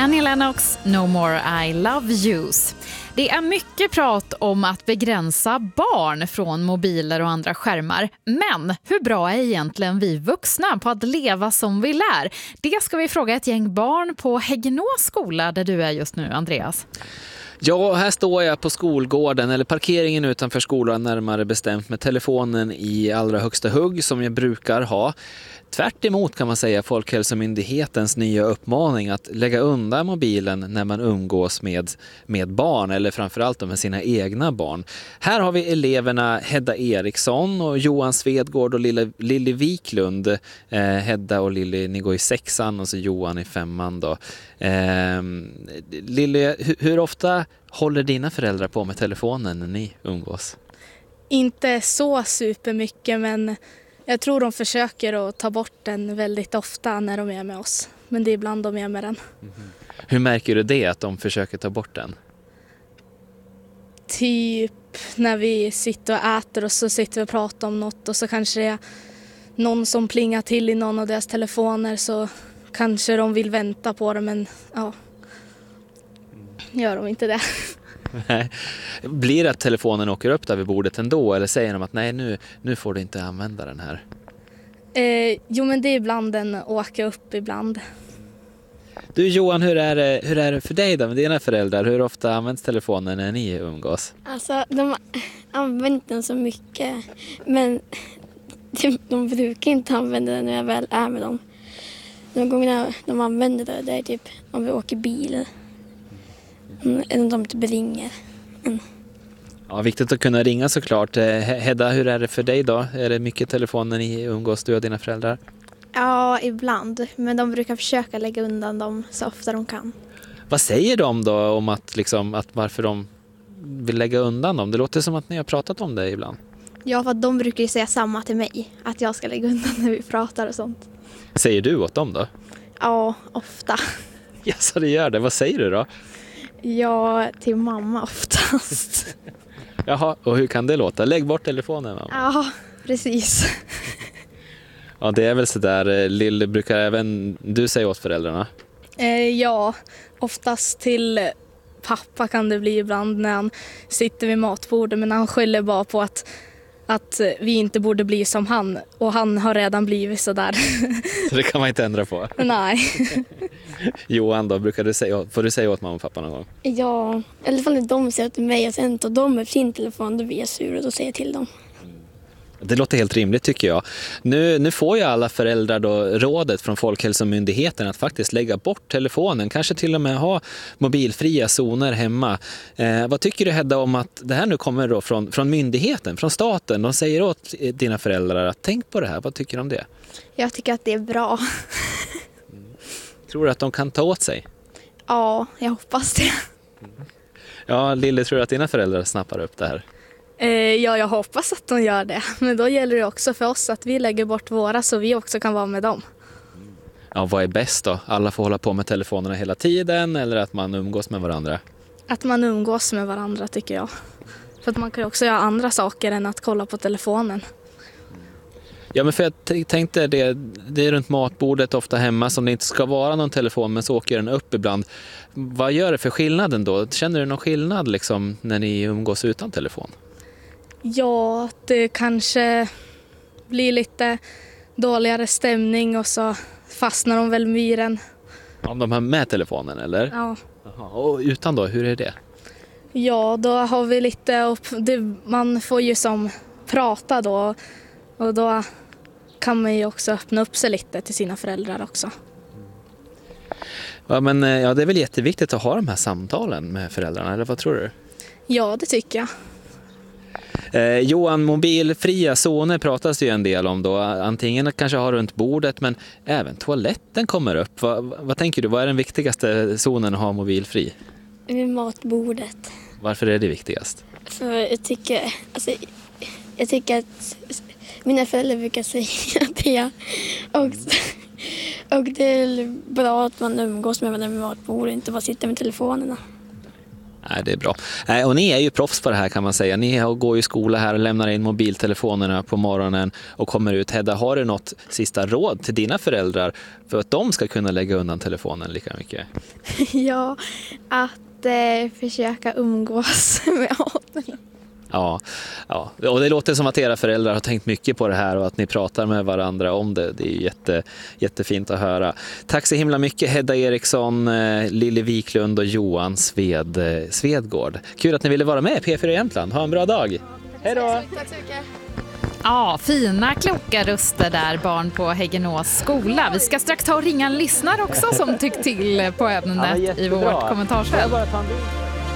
Annie Lennox, No More I Love Yous. Det är mycket prat om att begränsa barn från mobiler och andra skärmar. Men hur bra är egentligen vi vuxna på att leva som vi lär? Det ska vi fråga ett gäng barn på Häggenås skola där du är just nu, Andreas. Ja, här står jag på skolgården eller parkeringen utanför skolan, närmare bestämt, med telefonen i allra högsta hugg som jag brukar ha. Tvärt emot kan man säga Folkhälsomyndighetens nya uppmaning att lägga undan mobilen när man umgås med barn eller framförallt med sina egna barn. Här har vi eleverna Hedda Eriksson och Johan Svedgård och Lilly Wiklund. Hedda och Lilly, ni går i 6:an och så Johan i 5:an då. Lilly, hur ofta håller dina föräldrar på med telefonen när ni umgås? Inte så supermycket, men jag tror de försöker att ta bort den väldigt ofta när de är med oss. Men det är ibland de är med den. Hur märker du det, att de försöker ta bort den? Typ när vi sitter och äter och så sitter vi och pratar om något och så kanske det är någon som plingar till i någon av deras telefoner, så kanske de vill vänta på det, men ja, gör de inte det. Nej. Blir det att telefonen åker upp där vid bordet ändå, eller säger de att nej, nu får du inte använda den här? Jo, men det är ibland den åker upp ibland. Du Johan, hur är det för dig då med dina föräldrar? Hur ofta används telefonen när ni umgås? Alltså, de använder den så mycket, men de brukar inte använda den när jag väl är med dem. De gånger de använder det är typ om vi åker bil. Eller om de typ ringer. Ja, viktigt att kunna ringa såklart. Hedda, hur är det för dig då? Är det mycket telefon när ni umgås, du och dina föräldrar? Ja, ibland. Men de brukar försöka lägga undan dem så ofta de kan. Vad säger de då om att varför de vill lägga undan dem? Det låter som att ni har pratat om det ibland. Ja, för att de brukar ju säga samma till mig. Att jag ska lägga undan när vi pratar och sånt. Säger du åt dem då? Ja, ofta. Ja, så det gör det. Vad säger du då? Ja, till mamma oftast. Jaha, och hur kan det låta? Lägg bort telefonen, mamma. Ja, precis. Ja, det är väl sådär. Lill, brukar även du säga åt föräldrarna? Ja, oftast till pappa kan det bli ibland när han sitter vid matbordet, men han skäller bara på att vi inte borde bli som han, och han har redan blivit sådär. Så det kan man inte ändra på? Nej. Johan då, får du säga åt mamma och pappa någon gång? Ja, i alla fall när de säger till mig och sen tar de med sin telefon, då blir jag sur och då säger jag till dem. Det låter helt rimligt tycker jag. Nu får ju alla föräldrar då rådet från Folkhälsomyndigheten att faktiskt lägga bort telefonen. Kanske till och med ha mobilfria zoner hemma. Vad tycker du Hedda om att det här nu kommer då från myndigheten, från staten? De säger åt dina föräldrar att tänk på det här. Vad tycker du om det? Jag tycker att det är bra. Tror du att de kan ta åt sig? Ja, jag hoppas det. Ja, Lille, tror du att dina föräldrar snappar upp det här? Ja, jag hoppas att de gör det. Men då gäller det också för oss att vi lägger bort våra så vi också kan vara med dem. Ja, vad är bäst då? Alla får hålla på med telefonerna hela tiden eller att man umgås med varandra? Att man umgås med varandra tycker jag. För att man kan också göra andra saker än att kolla på telefonen. Ja, men för jag tänkte det är runt matbordet ofta hemma som det inte ska vara någon telefon, men så åker den upp ibland. Vad gör det för skillnaden då? Känner du någon skillnad liksom när ni umgås utan telefon? Ja, det kanske blir lite dåligare stämning och så fastnar de väl med den. Om de har med telefonen eller? Ja. Jaha. Och utan då, hur är det? Ja, då har vi lite, man får ju som prata då, och då kan man ju också öppna upp sig lite till sina föräldrar också. Ja, men ja, det är väl jätteviktigt att ha de här samtalen med föräldrarna, eller vad tror du? Ja, det tycker jag. Johan, mobilfria zoner pratas ju en del om då. Antingen kanske har runt bordet, men även toaletten kommer upp. Vad tänker du? Vad är den viktigaste zonen att ha mobilfri? Vid matbordet. Varför är det viktigast? För jag tycker att mina föräldrar brukar säga det. Och det är bra att man umgås med varandra vid matbordet och inte bara sitta med telefonerna. Nej, det är bra. Och ni är ju proffs på det här kan man säga. Ni går ju i skola här och lämnar in mobiltelefonerna på morgonen och kommer ut. Hedda, har du något sista råd till dina föräldrar för att de ska kunna lägga undan telefonen lika mycket? Ja, att försöka umgås med honom. Ja, och det låter som att era föräldrar har tänkt mycket på det här och att ni pratar med varandra om det. Det är ju jättefint att höra. Tack så himla mycket Hedda Eriksson, Lille Wiklund och Johan Svedgård. Kul att ni ville vara med P4 Jämtland. Ha en bra dag. Hej då! Tack så mycket. Ja, fina, kloka röster där, barn på Häggenås skola. Vi ska strax ta och ringa en lyssnare också som tyckt till på ämnet i vårt kommentarsfält.